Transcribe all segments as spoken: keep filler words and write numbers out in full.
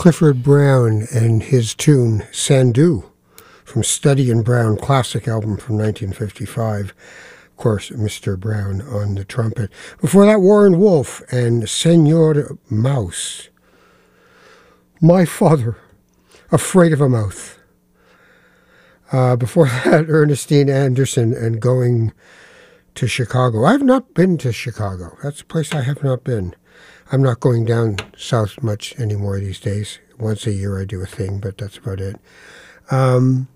Clifford Brown and his tune Sandu from Study in Brown, classic album from nineteen fifty-five. Of course, Mister Brown on the trumpet. Before that, Warren Wolf and Senor Mouse. My Father, Afraid of a Mouth. Uh, before that, Ernestine Anderson and Going to Chicago. I've not been to Chicago. That's a place I have not been. I'm not going down south much anymore these days. Once a year I do a thing, but that's about it. Um,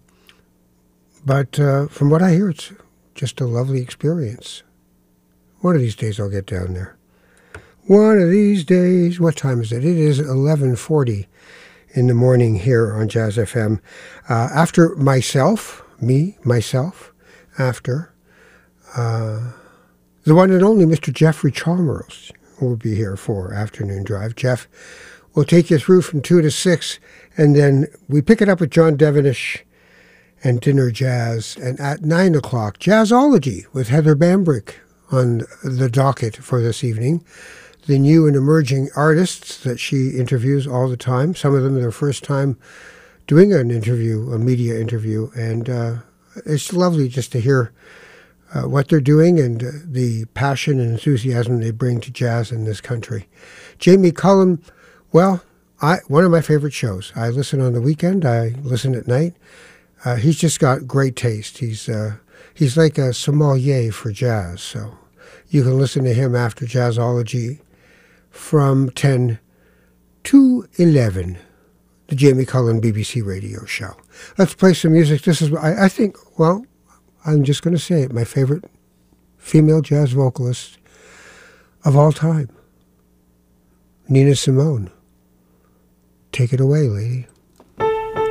but uh, from what I hear, it's just a lovely experience. One of these days I'll get down there. One of these days. What time is it? It is eleven forty in the morning here on Jazz F M. Uh, after myself, me, myself, after uh, the one and only Mister Jeffrey Chalmers will be here for Afternoon Drive. Jeff will take you through from two to six, and then we pick it up with John Devenish and Dinner Jazz. And at nine o'clock, Jazzology with Heather Bambrick on the docket for this evening. The new and emerging artists that she interviews all the time. Some of them their first time doing an interview, a media interview, and uh, it's lovely just to hear Uh, what they're doing and uh, the passion and enthusiasm they bring to jazz in this country. Jamie Cullum, well, I one of my favorite shows. I listen on the weekend. I listen at night. Uh, he's just got great taste. He's uh, he's like a sommelier for jazz. So you can listen to him after Jazzology from ten to eleven. The Jamie Cullum B B C Radio Show. Let's play some music. This is, I, I think, well, I'm just going to say it, my favorite female jazz vocalist of all time, Nina Simone. Take it away, lady.